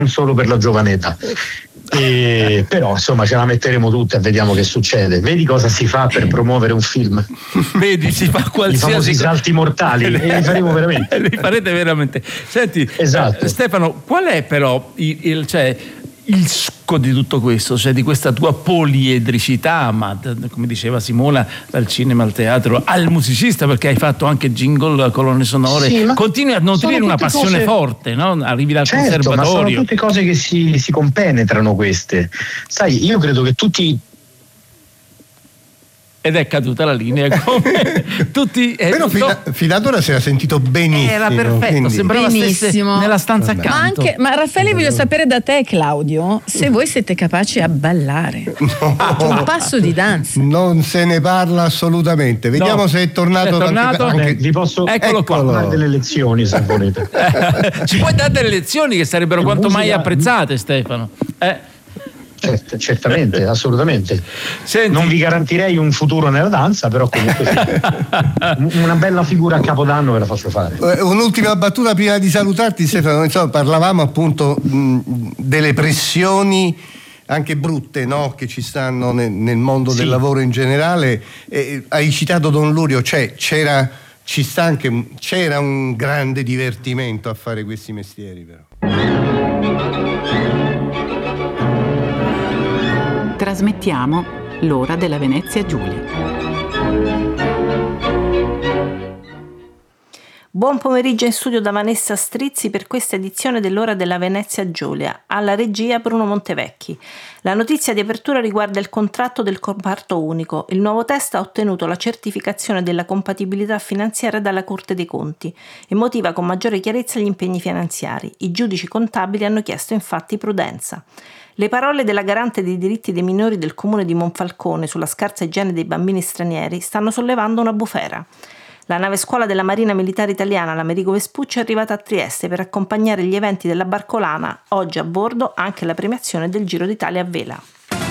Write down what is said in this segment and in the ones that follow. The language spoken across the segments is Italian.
solo per la giovane età. Però insomma ce la metteremo tutta e vediamo che succede. Vedi cosa si fa per promuovere un film? Vedi, si fa qualsiasi. I famosi salti mortali, e li faremo veramente. Li farete veramente. Senti, esatto. Stefano, qual è però il succo di tutto questo, cioè di questa tua poliedricità, ma come diceva Simona, dal cinema al teatro al musicista, perché hai fatto anche jingle, colonne sonore, sì, continui a nutrire una passione forte, no? Arrivi dal conservatorio. Ma sono tutte cose che si compenetrano queste. Sai, io credo che tutti... Ed è caduta la linea, come tutti. Però fino ad ora si era sentito benissimo. Era perfetto, quindi sembrava stesse nella stanza accanto. Ma Raffaele, voglio sapere da te, Claudio, se voi siete capaci a ballare. No. Un passo di danza. Non se ne parla assolutamente. Vediamo se è tornato. Anche... Vi posso dare delle lezioni, se volete. Ci puoi dare delle lezioni che sarebbero quanto mai apprezzate, Stefano. Certamente, assolutamente. Senti, non vi garantirei un futuro nella danza, però comunque sì. Una bella figura a Capodanno ve la faccio fare. Un'ultima battuta prima di salutarti, Stefano. Insomma, parlavamo appunto delle pressioni anche brutte, no? Che ci stanno nel mondo del lavoro in generale. Hai citato Don Lurio, c'era un grande divertimento a fare questi mestieri, però. Trasmettiamo l'ora della Venezia Giulia. Buon pomeriggio in studio da Vanessa Strizzi per questa edizione dell'ora della Venezia Giulia. Alla regia Bruno Montevecchi. La notizia di apertura riguarda il contratto del comparto unico. Il nuovo testo ha ottenuto la certificazione della compatibilità finanziaria dalla Corte dei Conti e motiva con maggiore chiarezza gli impegni finanziari. I giudici contabili hanno chiesto infatti prudenza. Le parole della garante dei diritti dei minori del comune di Monfalcone sulla scarsa igiene dei bambini stranieri stanno sollevando una bufera. La nave scuola della Marina Militare Italiana, l'Amerigo Vespucci, è arrivata a Trieste per accompagnare gli eventi della Barcolana. Oggi a bordo anche la premiazione del Giro d'Italia a vela.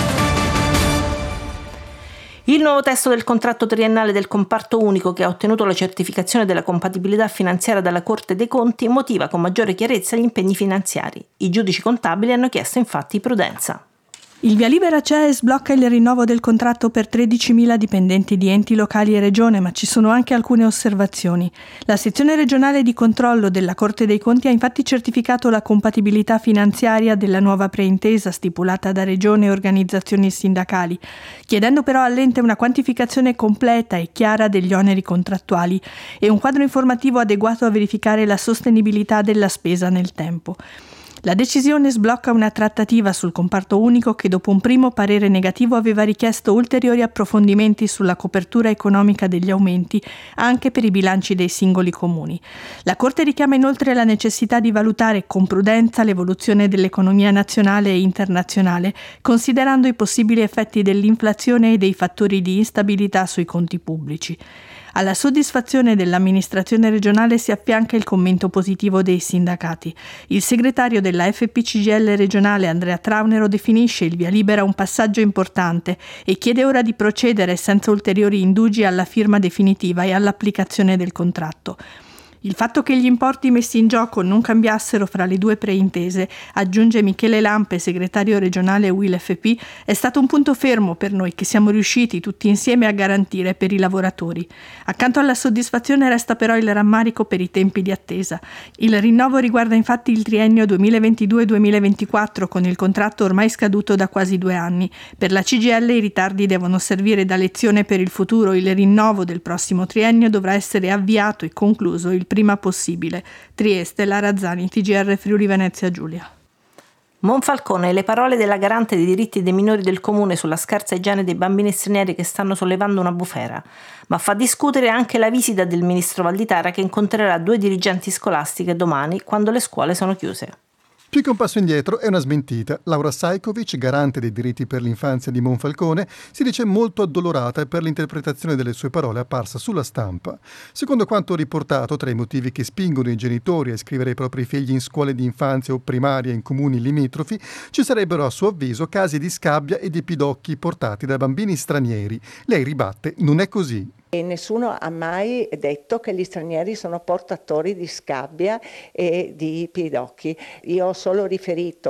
Il nuovo testo del contratto triennale del comparto unico, che ha ottenuto la certificazione della compatibilità finanziaria dalla Corte dei Conti, motiva con maggiore chiarezza gli impegni finanziari. I giudici contabili hanno chiesto infatti prudenza. Il via libera c'è e sblocca il rinnovo del contratto per 13.000 dipendenti di enti locali e regione, ma ci sono anche alcune osservazioni. La sezione regionale di controllo della Corte dei Conti ha infatti certificato la compatibilità finanziaria della nuova preintesa stipulata da regione e organizzazioni sindacali, chiedendo però all'ente una quantificazione completa e chiara degli oneri contrattuali e un quadro informativo adeguato a verificare la sostenibilità della spesa nel tempo. La decisione sblocca una trattativa sul comparto unico che dopo un primo parere negativo aveva richiesto ulteriori approfondimenti sulla copertura economica degli aumenti anche per i bilanci dei singoli comuni. La Corte richiama inoltre la necessità di valutare con prudenza l'evoluzione dell'economia nazionale e internazionale, considerando i possibili effetti dell'inflazione e dei fattori di instabilità sui conti pubblici. Alla soddisfazione dell'amministrazione regionale si affianca il commento positivo dei sindacati. Il segretario della FPCGL regionale Andrea Traunero definisce il via libera un passaggio importante e chiede ora di procedere senza ulteriori indugi alla firma definitiva e all'applicazione del contratto. Il fatto che gli importi messi in gioco non cambiassero fra le due preintese, aggiunge Michele Lampe, segretario regionale UIL-FP, è stato un punto fermo per noi che siamo riusciti tutti insieme a garantire per i lavoratori. Accanto alla soddisfazione resta però il rammarico per i tempi di attesa. Il rinnovo riguarda infatti il triennio 2022-2024 con il contratto ormai scaduto da quasi 2 anni. Per la CGIL i ritardi devono servire da lezione per il futuro. Il rinnovo del prossimo triennio dovrà essere avviato e concluso il prima possibile. Trieste, Lara Zani, TGR Friuli Venezia Giulia. Monfalcone, le parole della garante dei diritti dei minori del comune sulla scarsa igiene dei bambini stranieri che stanno sollevando una bufera, ma fa discutere anche la visita del ministro Valditara che incontrerà 2 dirigenti scolastiche domani quando le scuole sono chiuse. Più che un passo indietro è una smentita. Laura Sajkovic, garante dei diritti per l'infanzia di Monfalcone, si dice molto addolorata per l'interpretazione delle sue parole apparsa sulla stampa. Secondo quanto riportato, tra i motivi che spingono i genitori a iscrivere i propri figli in scuole di infanzia o primaria in comuni limitrofi, ci sarebbero a suo avviso casi di scabbia e di pidocchi portati da bambini stranieri. Lei ribatte: non è così. E nessuno ha mai detto che gli stranieri sono portatori di scabbia e di pidocchi. Io ho solo riferito